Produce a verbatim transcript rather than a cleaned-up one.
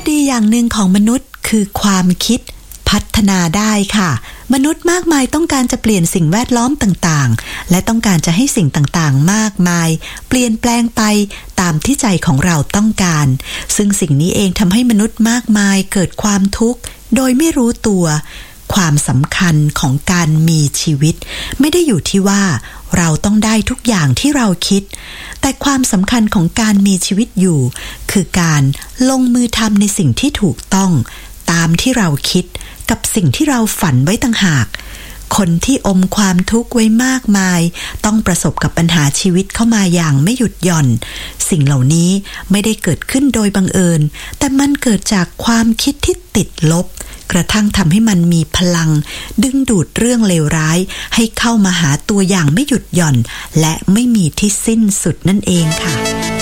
ดีอย่างหนึ่งของมนุษย์คือความคิดพัฒนาได้ค่ะมนุษย์มากมายต้องการจะเปลี่ยนสิ่งแวดล้อมต่างๆและต้องการจะให้สิ่งต่างๆมากมายเปลี่ยนแปลงไปตามที่ใจของเราต้องการซึ่งสิ่งนี้เองทำให้มนุษย์มากมายเกิดความทุกข์โดยไม่รู้ตัวความสำคัญของการมีชีวิตไม่ได้อยู่ที่ว่าเราต้องได้ทุกอย่างที่เราคิดแต่ความสำคัญของการมีชีวิตอยู่คือการลงมือทำในสิ่งที่ถูกต้องตามที่เราคิดกับสิ่งที่เราฝันไว้ต่างหากคนที่อมความทุกข์ไว้มากมายต้องประสบกับปัญหาชีวิตเข้ามาอย่างไม่หยุดหย่อนสิ่งเหล่านี้ไม่ได้เกิดขึ้นโดยบังเอิญแต่มันเกิดจากความคิดที่ติดลบกระทั่งทำให้มันมีพลังดึงดูดเรื่องเลวร้ายให้เข้ามาหาตัวอย่างไม่หยุดหย่อนและไม่มีที่สิ้นสุดนั่นเองค่ะ